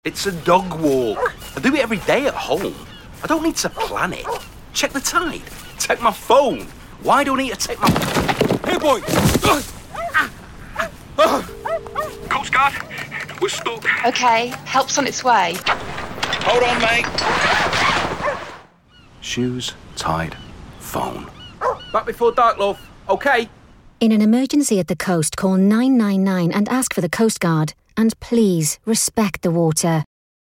It's a dog walk. I do it every day at home. I don't need to plan it. Check the tide. Take my phone. Why do I need to take my... Hey, boy! Coast Guard, we're stuck. OK, help's on its way. Hold on, mate. Shoes, tide, phone. Back before dark, love. OK? In an emergency at the coast, call 999 and ask for the Coast Guard. And please, respect the water.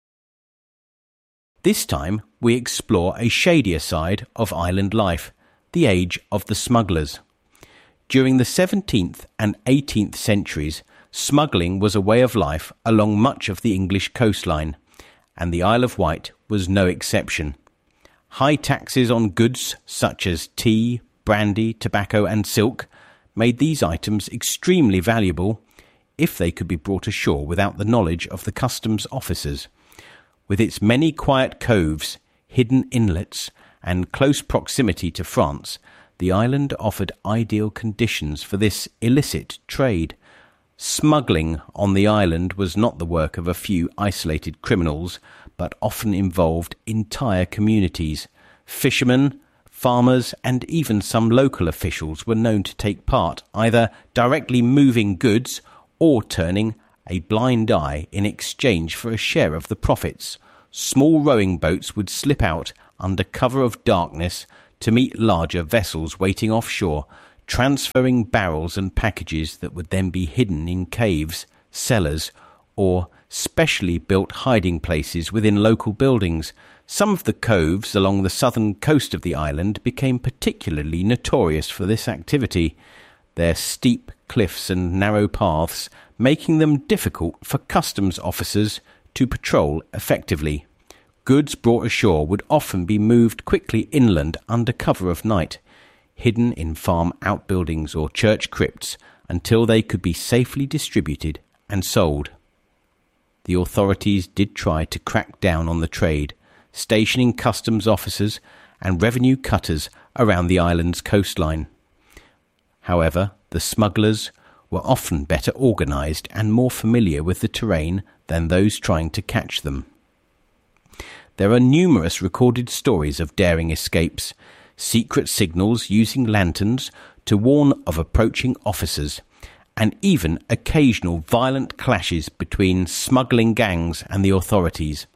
This time, we explore a shadier side of island life, the age of the smugglers. During the 17th and 18th centuries, smuggling was a way of life along much of the English coastline, and the Isle of Wight was no exception. High taxes on goods such as tea, brandy, tobacco and silk made these items extremely valuable if they could be brought ashore without the knowledge of the customs officers. With its many quiet coves, hidden inlets, and close proximity to France, the island offered ideal conditions for this illicit trade. Smuggling on the island was not the work of a few isolated criminals, but often involved entire communities. Fishermen, farmers, and even some local officials were known to take part, either directly moving goods or turning a blind eye in exchange for a share of the profits. Small rowing boats would slip out under cover of darkness to meet larger vessels waiting offshore, transferring barrels and packages that would then be hidden in caves, cellars, or specially built hiding places within local buildings. Some of the coves along the southern coast of the island became particularly notorious for this activity, their steep cliffs and narrow paths making them difficult for customs officers to patrol effectively. Goods brought ashore would often be moved quickly inland under cover of night, hidden in farm outbuildings or church crypts until they could be safely distributed and sold. The authorities did try to crack down on the trade, stationing customs officers and revenue cutters around the island's coastline. However, the smugglers were often better organised and more familiar with the terrain than those trying to catch them. There are numerous recorded stories of daring escapes, secret signals using lanterns to warn of approaching officers, and even occasional violent clashes between smuggling gangs and the authorities.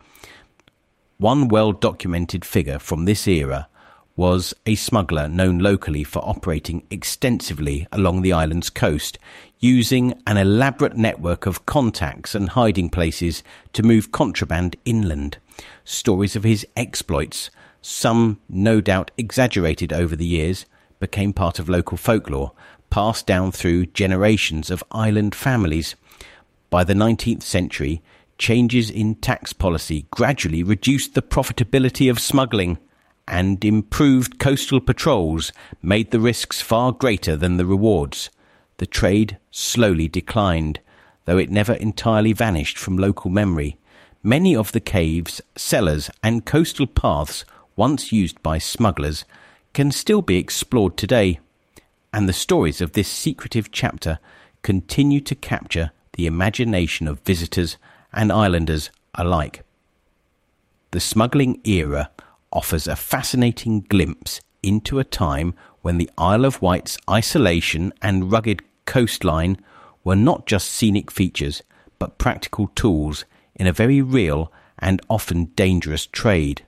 One well-documented figure from this era was a smuggler known locally for operating extensively along the island's coast, using an elaborate network of contacts and hiding places to move contraband inland. Stories of his exploits, some no doubt exaggerated over the years, became part of local folklore, passed down through generations of island families. By the 19th century, changes in tax policy gradually reduced the profitability of smuggling, and improved coastal patrols made the risks far greater than the rewards. The trade slowly declined, though it never entirely vanished from local memory. Many of the caves, cellars, and coastal paths once used by smugglers can still be explored today, and the stories of this secretive chapter continue to capture the imagination of visitors and islanders alike. The smuggling era offers a fascinating glimpse into a time when the Isle of Wight's isolation and rugged coastline were not just scenic features, but practical tools in a very real and often dangerous trade.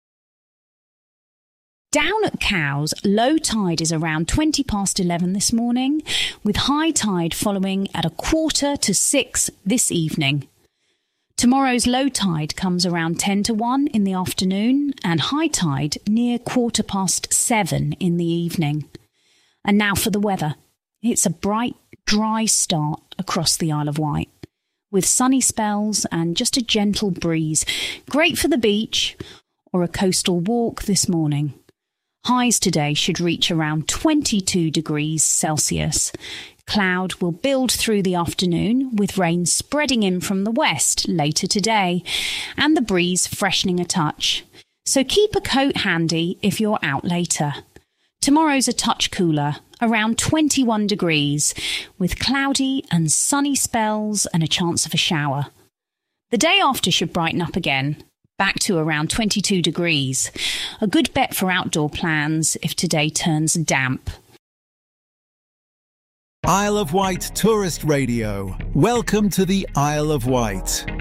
Down at Cowes, low tide is around 11:20 this morning, with high tide following at 5:45 this evening. Tomorrow's low tide comes around 1:50 in the afternoon and high tide near 7:15 in the evening. And now for the weather. It's a bright, dry start across the Isle of Wight, with sunny spells and just a gentle breeze. Great for the beach or a coastal walk this morning. Highs today should reach around 22 degrees Celsius. Cloud will build through the afternoon, with rain spreading in from the west later today, and the breeze freshening a touch. So keep a coat handy if you're out later. Tomorrow's a touch cooler, around 21 degrees, with cloudy and sunny spells and a chance of a shower. The day after should brighten up again, back to around 22 degrees. A good bet for outdoor plans if today turns damp. Isle of Wight Tourist Radio. Welcome to the Isle of Wight.